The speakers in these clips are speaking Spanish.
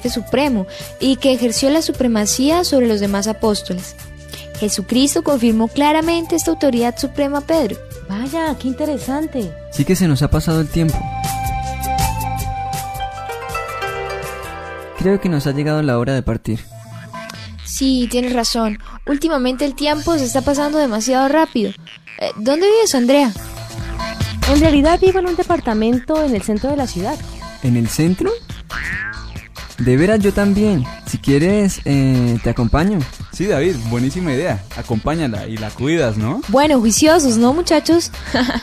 jefe supremo y que ejerció la supremacía sobre los demás apóstoles. Jesucristo confirmó claramente esta autoridad suprema a Pedro. Vaya, qué interesante. Sí que se nos ha pasado el tiempo. Creo que nos ha llegado la hora de partir. Sí, tienes razón. Últimamente el tiempo se está pasando demasiado rápido. ¿Dónde vives, Andrea? En realidad vivo en un departamento en el centro de la ciudad. ¿En el centro? De veras, yo también. Si quieres, te acompaño. Sí, David, buenísima idea. Acompáñala y la cuidas, ¿no? Bueno, juiciosos, ¿no, muchachos?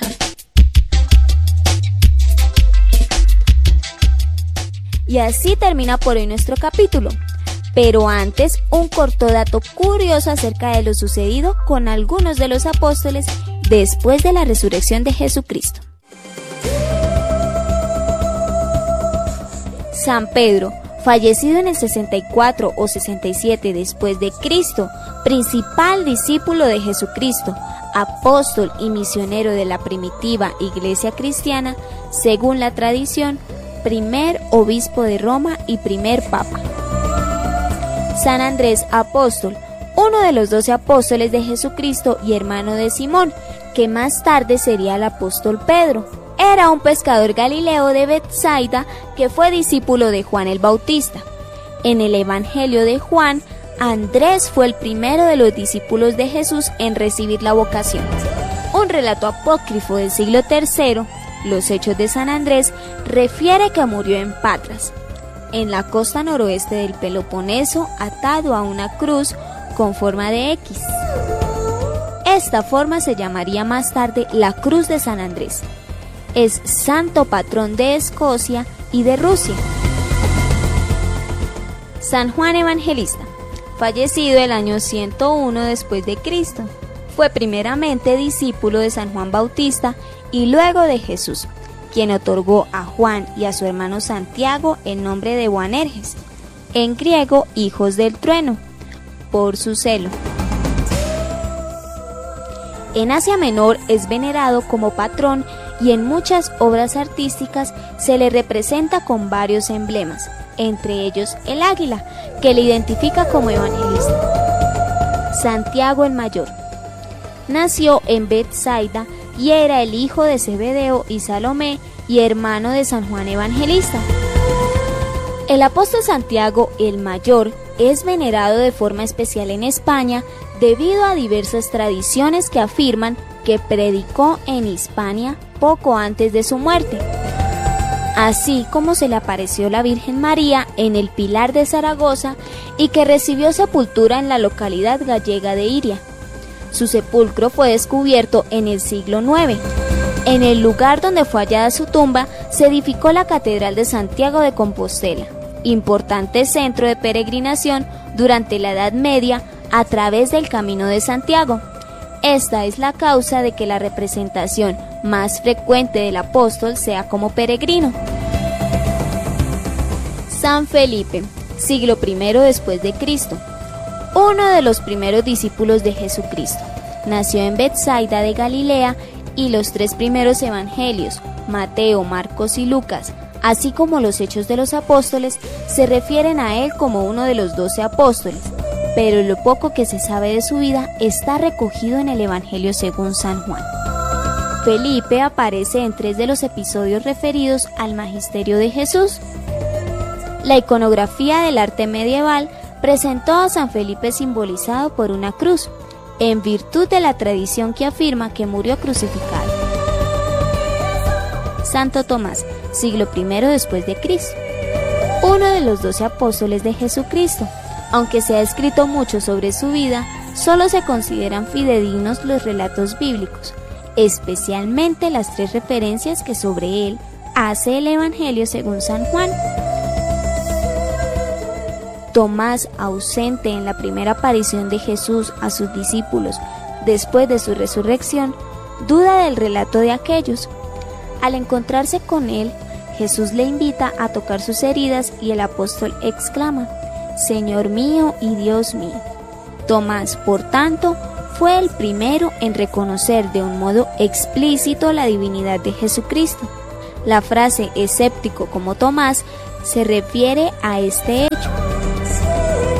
Y así termina por hoy nuestro capítulo. Pero antes, un corto dato curioso acerca de lo sucedido con algunos de los apóstoles después de la resurrección de Jesucristo. San Pedro, fallecido en el 64 o 67 después de Cristo, principal discípulo de Jesucristo, apóstol y misionero de la primitiva iglesia cristiana, según la tradición, primer obispo de Roma y primer papa. San Andrés apóstol, uno de los 12 apóstoles de Jesucristo y hermano de Simón, que más tarde sería el apóstol Pedro. Era un pescador galileo de Betsaida que fue discípulo de Juan el Bautista. En el Evangelio de Juan, Andrés fue el primero de los discípulos de Jesús en recibir la vocación. Un relato apócrifo del siglo III, Los Hechos de San Andrés, refiere que murió en Patras, en la costa noroeste del Peloponeso, atado a una cruz con forma de X. Esta forma se llamaría más tarde la Cruz de San Andrés. Es santo patrón de Escocia y de Rusia. San Juan Evangelista, fallecido el año 101 después de Cristo, fue primeramente discípulo de San Juan Bautista y luego de Jesús, quien otorgó a Juan y a su hermano Santiago el nombre de Boanerges, en griego hijos del trueno, por su celo. En Asia Menor es venerado como patrón y en muchas obras artísticas se le representa con varios emblemas, entre ellos el águila, que le identifica como evangelista. Santiago el Mayor nació en Betsaida y era el hijo de Zebedeo y Salomé y hermano de San Juan Evangelista. El apóstol Santiago el Mayor es venerado de forma especial en España debido a diversas tradiciones que afirman que predicó en Hispania poco antes de su muerte, así como se le apareció la Virgen María en el Pilar de Zaragoza y que recibió sepultura en la localidad gallega de Iria. Su sepulcro fue descubierto en el siglo IX. En el lugar donde fue hallada su tumba se edificó la Catedral de Santiago de Compostela, importante centro de peregrinación durante la Edad Media a través del Camino de Santiago. Esta es la causa de que la representación más frecuente del apóstol sea como peregrino. San Felipe, siglo I después de Cristo, uno de los primeros discípulos de Jesucristo, nació en Betsaida de Galilea y los 3 primeros evangelios, Mateo, Marcos y Lucas, así como los Hechos de los Apóstoles, se refieren a él como uno de los 12 apóstoles, pero lo poco que se sabe de su vida está recogido en el Evangelio según San Juan. Felipe aparece en 3 de los episodios referidos al magisterio de Jesús. La iconografía del arte medieval presentó a San Felipe simbolizado por una cruz, en virtud de la tradición que afirma que murió crucificado. Santo Tomás, siglo I después de Cristo, uno de los 12 apóstoles de Jesucristo. Aunque se ha escrito mucho sobre su vida, solo se consideran fidedignos los relatos bíblicos, especialmente las 3 referencias que sobre él hace el Evangelio según San Juan. Tomás, ausente en la primera aparición de Jesús a sus discípulos después de su resurrección, duda del relato de aquellos. Al encontrarse con él, Jesús le invita a tocar sus heridas y el apóstol exclama: «Señor mío y Dios mío». Tomás, por tanto, fue el primero en reconocer de un modo explícito la divinidad de Jesucristo. La frase escéptico como Tomás se refiere a este hecho.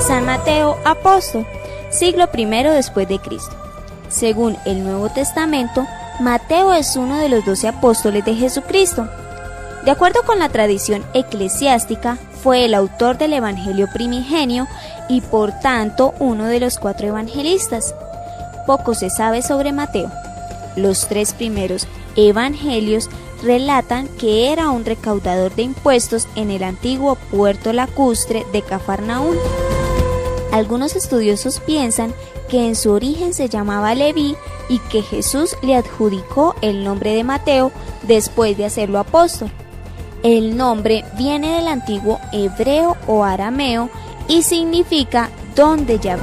San Mateo, apóstol, siglo I después de Cristo. Según el Nuevo Testamento, Mateo es uno de los 12 apóstoles de Jesucristo. De acuerdo con la tradición eclesiástica, fue el autor del Evangelio primigenio y por tanto uno de los 4 evangelistas. Poco se sabe sobre Mateo. Los 3 primeros evangelios relatan que era un recaudador de impuestos en el antiguo puerto lacustre de Cafarnaún. Algunos estudiosos piensan que en su origen se llamaba Leví y que Jesús le adjudicó el nombre de Mateo después de hacerlo apóstol. El nombre viene del antiguo hebreo o arameo y significa don de Yahvé.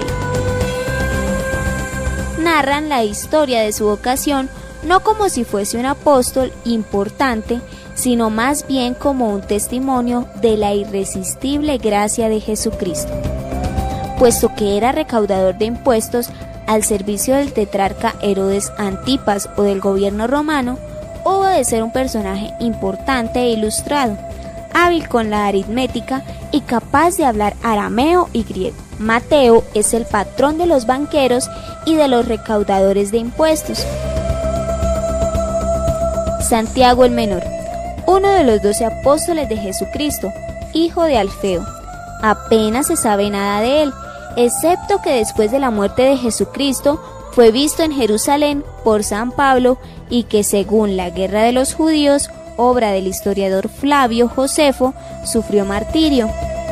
Narran la historia de su vocación no como si fuese un apóstol importante, sino más bien como un testimonio de la irresistible gracia de Jesucristo. Puesto que era recaudador de impuestos al servicio del tetrarca Herodes Antipas o del gobierno romano, hubo de ser un personaje importante e ilustrado, hábil con la aritmética y capaz de hablar arameo y griego. Mateo es el patrón de los banqueros y de los recaudadores de impuestos. Santiago el Menor, uno de los 12 apóstoles de Jesucristo, hijo de Alfeo. Apenas se sabe nada de él, excepto que después de la muerte de Jesucristo fue visto en Jerusalén por San Pablo y que según la Guerra de los Judíos, obra del historiador Flavio Josefo, sufrió martirio.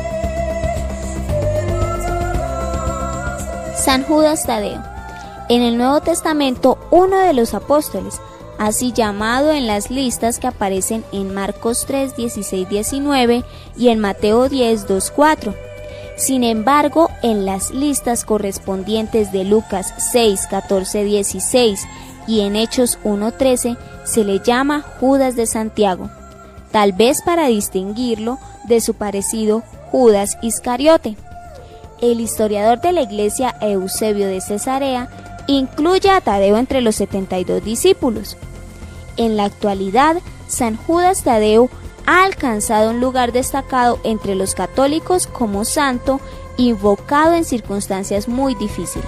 San Judas Tadeo, en el Nuevo Testamento uno de los apóstoles, así llamado en las listas que aparecen en Marcos 3, 16, 19 y en Mateo 10, 2, 4. Sin embargo, en las listas correspondientes de Lucas 6, 14, 16 y en Hechos 1, 13 se le llama Judas de Santiago, tal vez para distinguirlo de su parecido Judas Iscariote. El historiador de la Iglesia Eusebio de Cesarea incluye a Tadeo entre los 72 discípulos. En la actualidad, San Judas Tadeo ha alcanzado un lugar destacado entre los católicos como santo, invocado en circunstancias muy difíciles.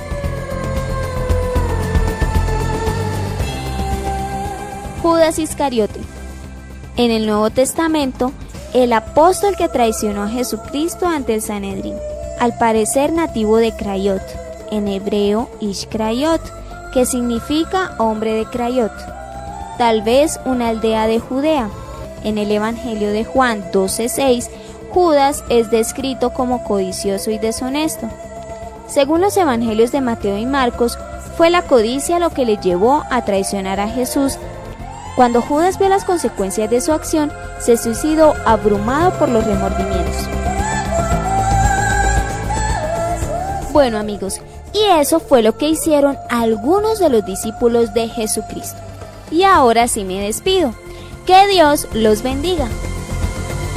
Judas Iscariote. En el Nuevo Testamento, el apóstol que traicionó a Jesucristo ante el Sanedrín, al parecer nativo de Craiot, en hebreo Ish Craiot, que significa hombre de Craiot, tal vez una aldea de Judea. En el Evangelio de Juan 12:6, Judas es descrito como codicioso y deshonesto. Según los Evangelios de Mateo y Marcos, fue la codicia lo que le llevó a traicionar a Jesús. Cuando Judas vio las consecuencias de su acción, se suicidó abrumado por los remordimientos. Bueno, amigos, y eso fue lo que hicieron algunos de los discípulos de Jesucristo. Y ahora sí me despido. Que Dios los bendiga.